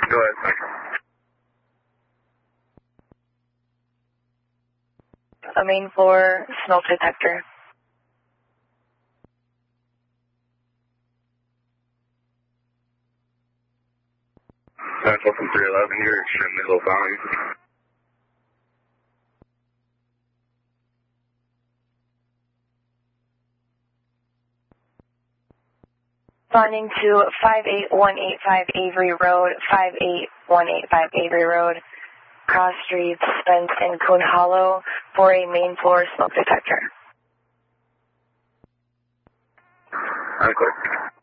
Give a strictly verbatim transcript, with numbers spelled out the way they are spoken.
Go ahead, thanks. A main floor smoke detector. Central from three eleven, you're extremely low volume. Responding to five eight one eight five Avery Road, five eight one eight five Avery Road, cross streets, Spence and Coon Hollow for a main floor smoke detector. Unclear.